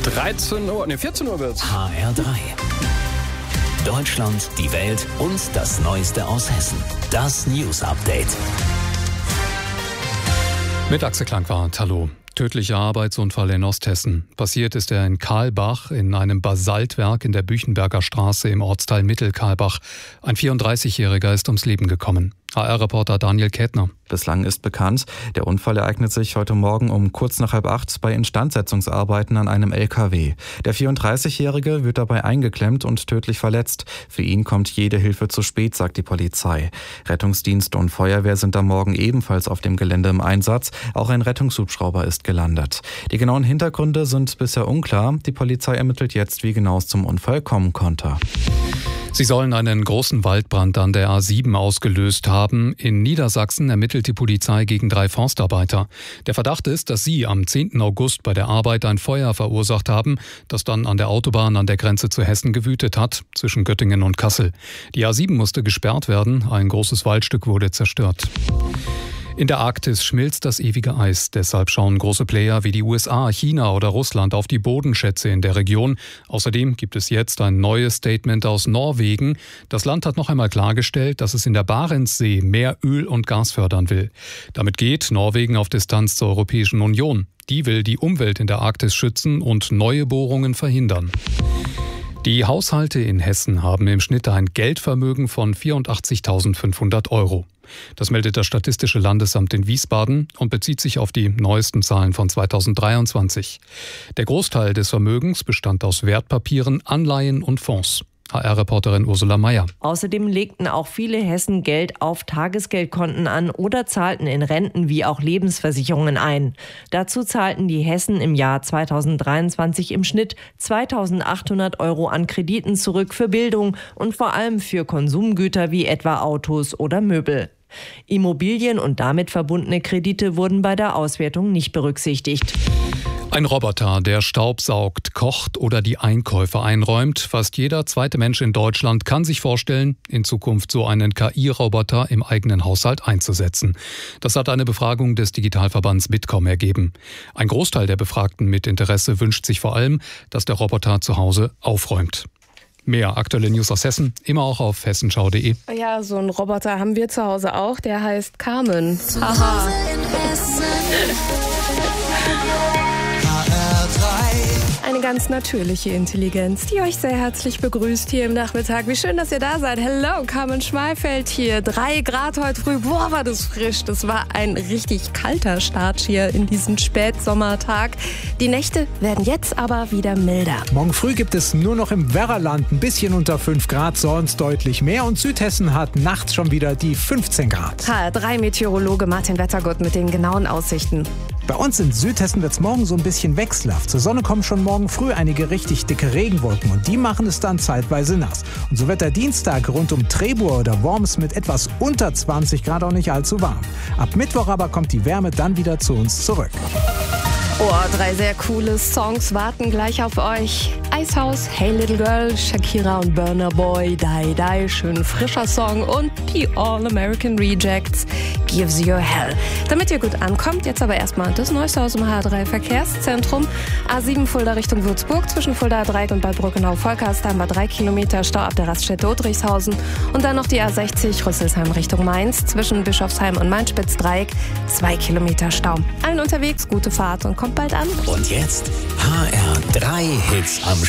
14 Uhr wird's. HR3. Deutschland, die Welt und das Neueste aus Hessen. Das News Update. Mit Axel Klangwart, hallo. Tödlicher Arbeitsunfall in Osthessen. Passiert ist er in Karlbach in einem Basaltwerk in der Büchenberger Straße im Ortsteil Mittelkarlbach. Ein 34-Jähriger ist ums Leben gekommen. HR-Reporter Daniel Kätner. Bislang ist bekannt, der Unfall ereignet sich heute Morgen um kurz nach 7:30 bei Instandsetzungsarbeiten an einem LKW. Der 34-Jährige wird dabei eingeklemmt und tödlich verletzt. Für ihn kommt jede Hilfe zu spät, sagt die Polizei. Rettungsdienst und Feuerwehr sind am Morgen ebenfalls auf dem Gelände im Einsatz. Auch ein Rettungshubschrauber ist gelandet. Die genauen Hintergründe sind bisher unklar. Die Polizei ermittelt jetzt, wie genau es zum Unfall kommen konnte. Sie sollen einen großen Waldbrand an der A7 ausgelöst haben. In Niedersachsen ermittelt die Polizei gegen 3 Forstarbeiter. Der Verdacht ist, dass sie am 10. August bei der Arbeit ein Feuer verursacht haben, das dann an der Autobahn an der Grenze zu Hessen gewütet hat, zwischen Göttingen und Kassel. Die A7 musste gesperrt werden, ein großes Waldstück wurde zerstört. In der Arktis schmilzt das ewige Eis. Deshalb schauen große Player wie die USA, China oder Russland auf die Bodenschätze in der Region. Außerdem gibt es jetzt ein neues Statement aus Norwegen. Das Land hat noch einmal klargestellt, dass es in der Barentssee mehr Öl und Gas fördern will. Damit geht Norwegen auf Distanz zur Europäischen Union. Die will die Umwelt in der Arktis schützen und neue Bohrungen verhindern. Die Haushalte in Hessen haben im Schnitt ein Geldvermögen von 84.500 €. Das meldet das Statistische Landesamt in Wiesbaden und bezieht sich auf die neuesten Zahlen von 2023. Der Großteil des Vermögens bestand aus Wertpapieren, Anleihen und Fonds. HR-Reporterin Ursula Mayer. Außerdem legten auch viele Hessen Geld auf Tagesgeldkonten an oder zahlten in Renten wie auch Lebensversicherungen ein. Dazu zahlten die Hessen im Jahr 2023 im Schnitt 2.800 € an Krediten zurück für Bildung und vor allem für Konsumgüter wie etwa Autos oder Möbel. Immobilien und damit verbundene Kredite wurden bei der Auswertung nicht berücksichtigt. Ein Roboter, der Staub saugt, kocht oder die Einkäufe einräumt. Fast jeder zweite Mensch in Deutschland kann sich vorstellen, in Zukunft so einen KI-Roboter im eigenen Haushalt einzusetzen. Das hat eine Befragung des Digitalverbands Bitkom ergeben. Ein Großteil der Befragten mit Interesse wünscht sich vor allem, dass der Roboter zu Hause aufräumt. Mehr aktuelle News aus Hessen, immer auch auf hessenschau.de. Ja, so einen Roboter haben wir zu Hause auch, der heißt Carmen. Haha. Eine ganz natürliche Intelligenz, die euch sehr herzlich begrüßt hier im Nachmittag. Wie schön, dass ihr da seid. Hello, Carmen Schmalfeld hier. 3 Grad heute früh. Boah, war das frisch. Das war ein richtig kalter Start hier in diesen Spätsommertag. Die Nächte werden jetzt aber wieder milder. Morgen früh gibt es nur noch im Werraland ein bisschen unter 5 Grad, sonst deutlich mehr. Und Südhessen hat nachts schon wieder die 15 Grad. HR3-Meteorologe Martin Wettergott mit den genauen Aussichten. Bei uns in Südhessen wird es morgen so ein bisschen wechselhaft. Zur Sonne kommen schon morgen früh einige richtig dicke Regenwolken und die machen es dann zeitweise nass. Und so wird der Dienstag rund um Trebur oder Worms mit etwas unter 20 Grad auch nicht allzu warm. Ab Mittwoch aber kommt die Wärme dann wieder zu uns zurück. Oh, 3 sehr coole Songs warten gleich auf euch. Icehouse, Hey Little Girl, Shakira und Burna Boy, Die Die, schön frischer Song und die All-American Rejects, Gives You Hell. Damit ihr gut ankommt, jetzt aber erstmal das Neueste aus dem HR3 Verkehrszentrum. A7 Fulda Richtung Würzburg, zwischen Fulda Dreieck und Bad Brückenau-Volkers, da haben wir 3 Kilometer Stau ab der Raststätte Dodrichshausen. Und dann noch die A60 Rüsselsheim Richtung Mainz, zwischen Bischofsheim und Mainspitz-Dreieck, 2 Kilometer Stau. Allen unterwegs, gute Fahrt und kommt bald an. Und jetzt HR3 Hits am